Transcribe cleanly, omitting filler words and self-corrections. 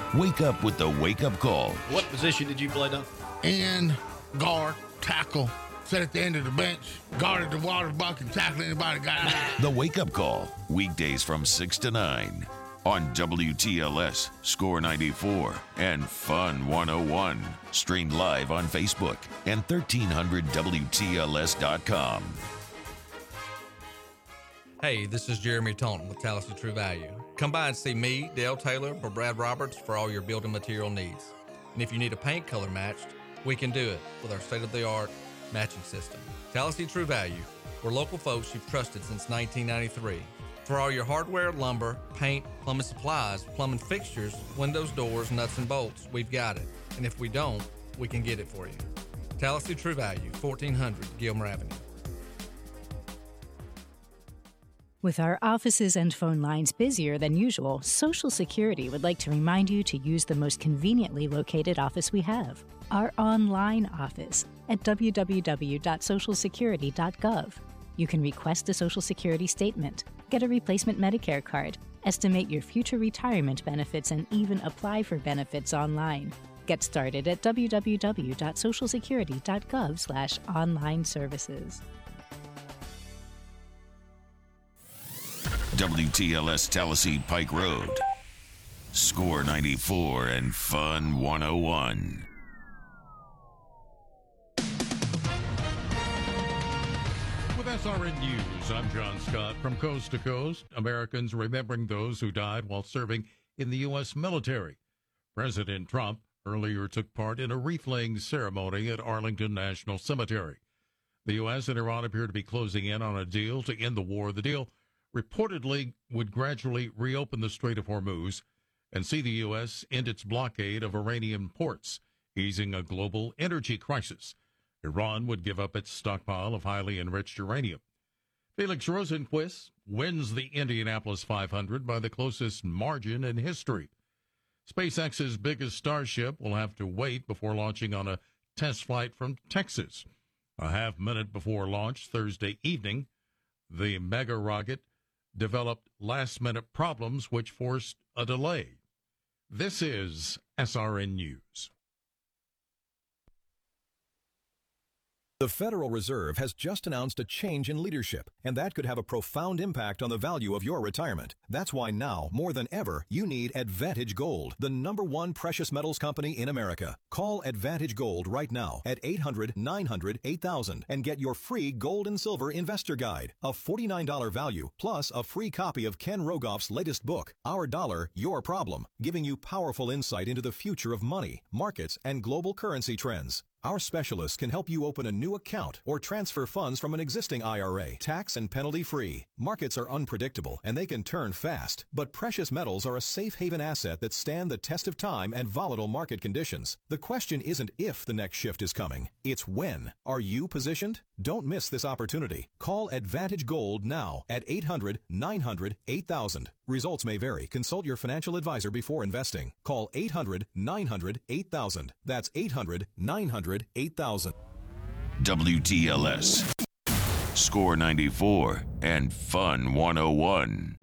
Wake up with the wake-up call. What position did you play, Don? End, guard, tackle, sit at the end of the bench, guarded the water bucket, tackle anybody got out. The wake-up call, weekdays from 6 to 9 on WTLS, Score 94, and Fun 101. Streamed live on Facebook and 1300WTLS.com. Hey, this is Jeremy Taunton with Tallahassee True Value. Come by and see me, Dale Taylor, or Brad Roberts for all your building material needs. And if you need a paint color matched, we can do it with our state-of-the-art matching system. Tallahassee True Value. We're local folks you've trusted since 1993. For all your hardware, lumber, paint, plumbing supplies, plumbing fixtures, windows, doors, nuts, and bolts, we've got it. And if we don't, we can get it for you. Tallahassee True Value, 1400 Gilmer Avenue. With our offices and phone lines busier than usual, Social Security would like to remind you to use the most conveniently located office we have, our online office at www.socialsecurity.gov. You can request a Social Security statement, get a replacement Medicare card, estimate your future retirement benefits, and even apply for benefits online. Get started at www.socialsecurity.gov/online services. WTLS Tallahassee Pike Road. Score 94 and Fun 101. With SRN News, I'm John Scott. From coast to coast, Americans remembering those who died while serving in the U.S. military. President Trump earlier took part in a wreath-laying ceremony at Arlington National Cemetery. The U.S. and Iran appear to be closing in on a deal to end the war. The deal reportedly would gradually reopen the Strait of Hormuz and see the U.S. end its blockade of Iranian ports, easing a global energy crisis. Iran would give up its stockpile of highly enriched uranium. Felix Rosenquist wins the Indianapolis 500 by the closest margin in history. SpaceX's biggest Starship will have to wait before launching on a test flight from Texas. A half minute before launch Thursday evening, the mega rocket developed last-minute problems which forced a delay. This is SRN News. The Federal Reserve has just announced a change in leadership, and that could have a profound impact on the value of your retirement. That's why now, more than ever, you need Advantage Gold, the #1 precious metals company in America. Call Advantage Gold right now at 800-900-8000 and get your free gold and silver investor guide, a $49 value, plus a free copy of Ken Rogoff's latest book, Our Dollar, Your Problem, giving you powerful insight into the future of money, markets, and global currency trends. Our specialists can help you open a new account or transfer funds from an existing IRA, tax and penalty free. Markets are unpredictable and they can turn fast, but precious metals are a safe haven asset that stand the test of time and volatile market conditions. The question isn't if the next shift is coming, it's when. Are you positioned? Don't miss this opportunity. Call Advantage Gold now at 800-900-8000. Results may vary. Consult your financial advisor before investing. Call 800-900-8000. That's 800-900-8000. WTLS, Score 94, and Fun 101.